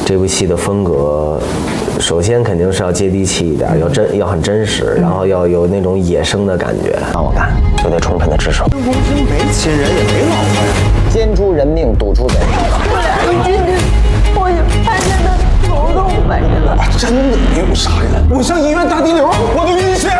这部戏的风格，首先肯定是要接地气一点，要很真实，然后要有那种野生的感觉。让我干，就得充分的支持。 公司没亲人也没老婆呀， 奸出人命，赌出贼。 我看见他头都没了。 真的没有啥呀？我上医院打滴流，我都晕血。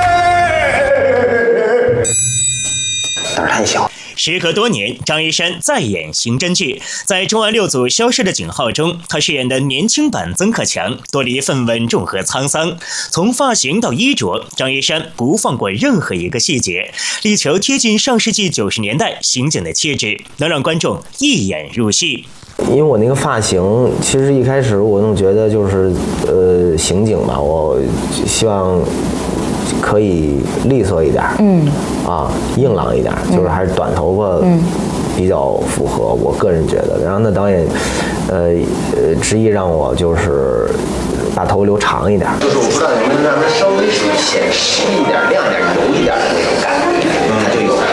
胆儿太小。 时隔多年，张一山再演刑侦剧，在《重案六组消失的警号》中，他饰演的年轻版曾克强多了一份稳重和沧桑。从发型到衣着，张一山不放过任何一个细节，力求贴近上世纪90年代刑警的气质，能让观众一眼入戏。 因为我那个发型，其实一开始我总觉得就是刑警嘛，我希望可以利索一点，硬朗一点，就是还是短头发比较符合我个人觉得。然后那导演执意让我就是把头留长一点，就是我不知道能不能让它稍微属于显湿一点、亮一点、油一点的那种感觉，它就有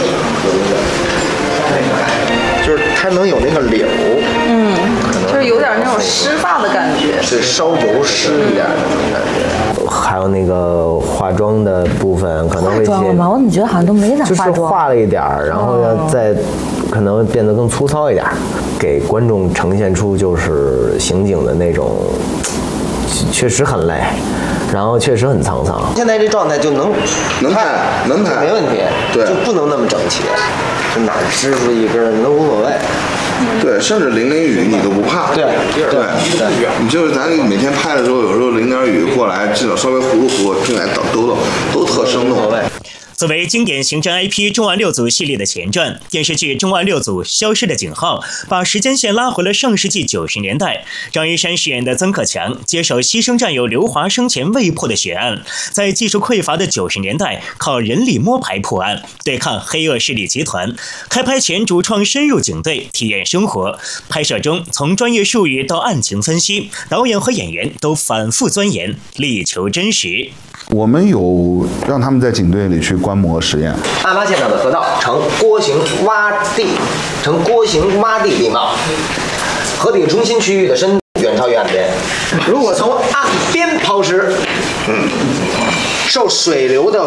就是它能有那个绺， 就是有点那种湿发的感觉， 是稍油湿一点的那种感觉。还有那个化妆的部分，可能会化妆了吗？我怎么觉得好像都没咋化妆？ 就是化了一点，然后要再可能变得更粗糙一点，给观众呈现出就是刑警的那种，确实很累，然后确实很沧桑。现在这状态就能拍，没问题，对，就不能那么整齐，就哪支出一根都无所谓。 对，甚至淋雨你都不怕。对，你就是咱每天拍的时候，有时候淋点雨过来，至少稍微糊弄糊弄，进来都特生动。 作为经典刑侦 IP《重案六组》系列的前传，电视剧《重案六组消失的警号》把时间线拉回了上世纪90年代。张一山饰演的曾克强接手牺牲战友刘华生前未破的血案，在技术匮乏的90年代，靠人力摸排破案，对抗黑恶势力集团。开拍前，主创深入警队，体验生活。拍摄中，从专业术语到案情分析，导演和演员都反复钻研，力求真实。 我们有让他们在警队里去观摩实验。 案发现场的河道呈锅形洼地地貌，河底中心区域的深度远超于岸边。如果从岸边抛尸，受水流的